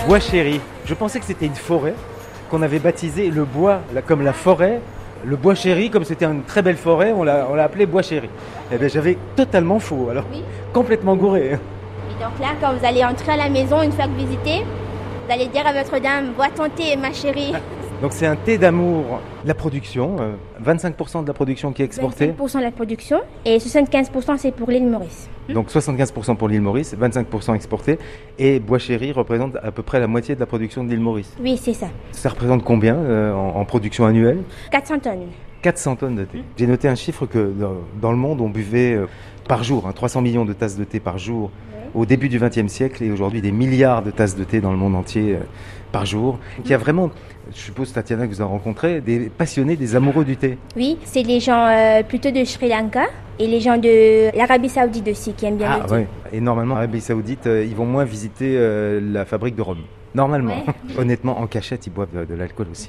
Bois Chéri. Je pensais que c'était une forêt qu'on avait baptisée le bois comme la forêt. Le Bois Chéri, comme c'était une très belle forêt, on l'a appelé Bois Chéri. Eh bien, j'avais totalement faux, alors Oui. complètement gouré. Et donc là, quand vous allez entrer à la maison, une fois que vous visitez, vous allez dire à votre dame, bois ton thé, ma chérie. Donc c'est un thé d'amour. La production, 25% de la production qui est exportée. 25% de la production et 75% c'est pour l'île Maurice. Donc 75% pour l'île Maurice, 25% exporté. Et Bois Chéri représente à peu près la moitié de la production de l'île Maurice. Oui, c'est ça. Ça représente combien en production annuelle? 400 tonnes. 400 tonnes de thé. J'ai noté un chiffre que dans le monde, on buvait par jour 300 millions de tasses de thé par jour au début du XXe siècle et aujourd'hui des milliards de tasses de thé dans le monde entier par jour. Donc il y a vraiment, je suppose Tatiana que vous en rencontrez, des passionnés, des amoureux du thé. Oui, c'est les gens plutôt de Sri Lanka et les gens de l'Arabie Saoudite aussi qui aiment bien le thé. Ouais. Et normalement, l'Arabie Saoudite, ils vont moins visiter la fabrique de rhum. Normalement. Ouais. Honnêtement, en cachette, ils boivent de l'alcool aussi.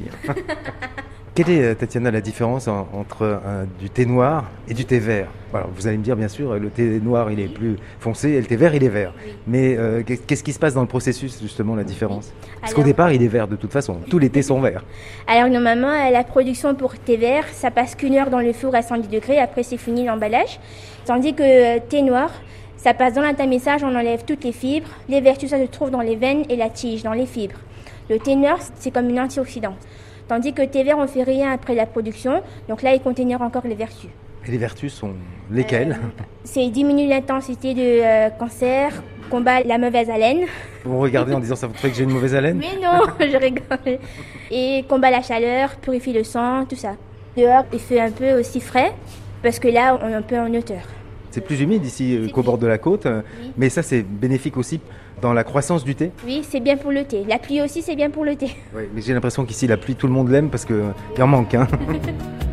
Quelle est, Tatiana, la différence entre du thé noir et du thé vert? Alors, vous allez me dire, bien sûr, le thé noir, il est plus foncé et le thé vert, il est vert. Oui. Mais qu'est-ce qui se passe dans le processus, justement, la différence? Parce qu'au Alors- départ, il est vert de toute façon. Tous les thés sont verts. Alors normalement, la production pour thé vert, ça passe qu'1 heure dans le four à 110 degrés, après c'est fini l'emballage. Tandis que thé noir, ça passe dans l'entamissage, on enlève toutes les fibres. Les vertus, ça se trouve dans les veines et la tige, dans les fibres. Le thé noir, c'est comme une antioxydant. Tandis que thé vert, on fait rien après la production. Donc là, il contient encore les vertus. Et les vertus sont lesquelles? C'est diminue l'intensité de cancer, combat la mauvaise haleine. Vous regardez en disant, ça vous fait que j'ai une mauvaise haleine? Mais non, je rigole. Et combat la chaleur, purifie le sang, tout ça. Dehors, il fait un peu aussi frais, parce que là, on est un peu en hauteur. C'est plus humide ici C'est qu'au bord de la côte, Oui. mais ça c'est bénéfique aussi dans la croissance du thé. Oui, c'est bien pour le thé. La pluie aussi, c'est bien pour le thé. Oui, mais j'ai l'impression qu'ici la pluie, tout le monde l'aime parce qu'il en manque.